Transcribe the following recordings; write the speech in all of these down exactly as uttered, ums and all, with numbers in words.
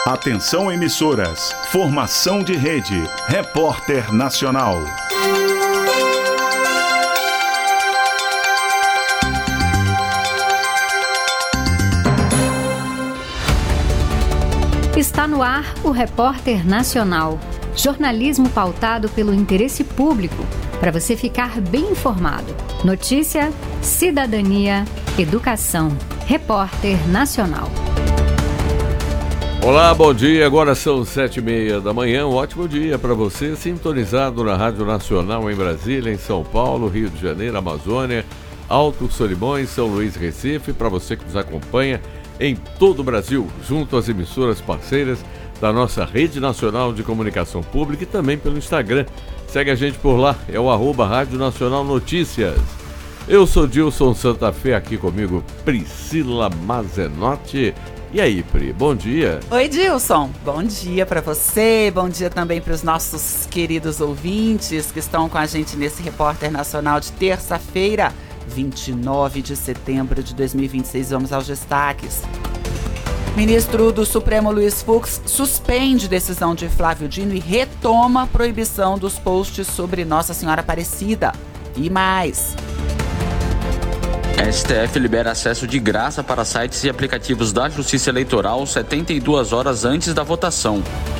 Atenção emissoras, formação de rede, Repórter Nacional. Está no ar o Repórter Nacional, jornalismo pautado pelo interesse público, para você ficar bem informado. Notícia, cidadania, educação. Repórter Nacional. Olá, bom dia. Agora são sete e meia da manhã. Um ótimo dia para você, sintonizado na Rádio Nacional em Brasília, em São Paulo, Rio de Janeiro, Amazônia, Alto Solimões, São Luís, Recife, para você que nos acompanha em todo o Brasil, junto às emissoras parceiras da nossa Rede Nacional de Comunicação Pública e também pelo Instagram. Segue a gente por lá, é o arroba Rádio Nacional Notícias. Eu sou Dilson Santa Fé, aqui comigo Priscila Mazenotti. E aí, Pri, bom dia. Oi, Dilson, bom dia para você, bom dia também para os nossos queridos ouvintes que estão com a gente nesse Repórter Nacional de terça-feira, vinte e nove de setembro de dois mil e vinte e seis. Vamos aos destaques. Ministro do Supremo Luiz Fux suspende decisão de Flávio Dino e retoma a proibição dos posts sobre Nossa Senhora Aparecida. E mais. S T F libera acesso de graça para sites e aplicativos da Justiça Eleitoral setenta e duas horas antes da votação.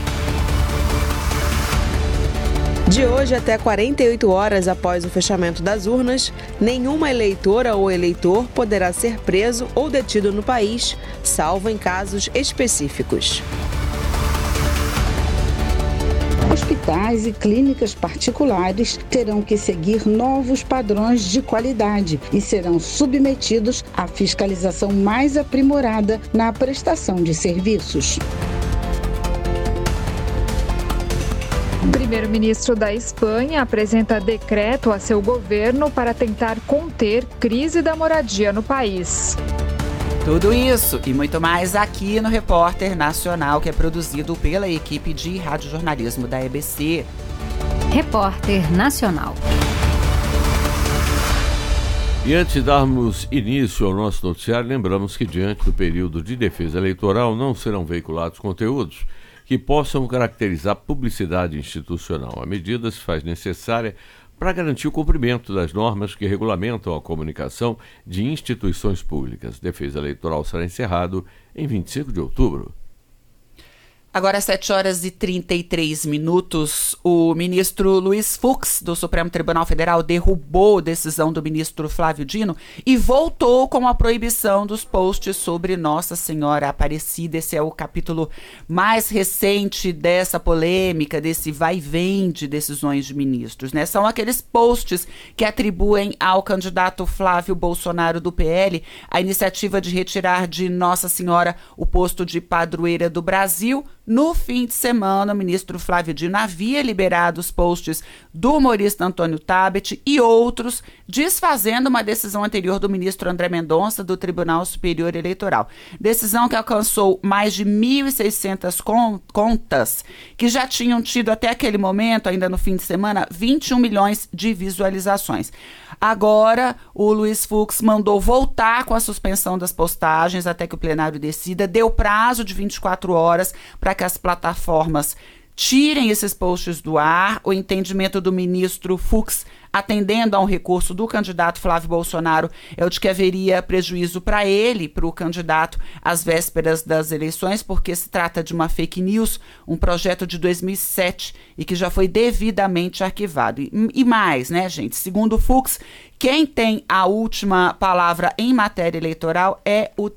De hoje até quarenta e oito horas após o fechamento das urnas, nenhuma eleitora ou eleitor poderá ser preso ou detido no país, salvo em casos específicos. Hospitais e clínicas particulares terão que seguir novos padrões de qualidade e serão submetidos à fiscalização mais aprimorada na prestação de serviços. O primeiro-ministro da Espanha apresenta decreto a seu governo para tentar conter crise da moradia no país. Tudo isso e muito mais aqui no Repórter Nacional, que é produzido pela equipe de radiojornalismo da E B C. Repórter Nacional. E antes de darmos início ao nosso noticiário, lembramos que diante do período de defesa eleitoral não serão veiculados conteúdos que possam caracterizar publicidade institucional. A medida se faz necessária para garantir o cumprimento das normas que regulamentam a comunicação de instituições públicas. Defesa eleitoral será encerrado em vinte e cinco de outubro. Agora, às sete horas e trinta e três minutos, o ministro Luiz Fux, do Supremo Tribunal Federal, derrubou a decisão do ministro Flávio Dino e voltou com a proibição dos posts sobre Nossa Senhora Aparecida. Esse é o capítulo mais recente dessa polêmica, desse vai e vem de decisões de ministros, né? São aqueles posts que atribuem ao candidato Flávio Bolsonaro, do P L, a iniciativa de retirar de Nossa Senhora o posto de padroeira do Brasil. No fim de semana, o ministro Flávio Dino havia liberado os posts do humorista Antônio Tabet e outros, desfazendo uma decisão anterior do ministro André Mendonça, do Tribunal Superior Eleitoral. Decisão que alcançou mais de mil e seiscentas contas, que já tinham tido até aquele momento, ainda no fim de semana, vinte e um milhões de visualizações. Agora, o Luiz Fux mandou voltar com a suspensão das postagens até que o plenário decida, deu prazo de vinte e quatro horas para que as plataformas tirem esses posts do ar. O entendimento do ministro Fux, atendendo a um recurso do candidato Flávio Bolsonaro, é o de que haveria prejuízo para ele, para o candidato, às vésperas das eleições, porque se trata de uma fake news, um projeto de dois mil e sete e que já foi devidamente arquivado. E, e mais, né, gente? Segundo o Fux, quem tem a última palavra em matéria eleitoral é o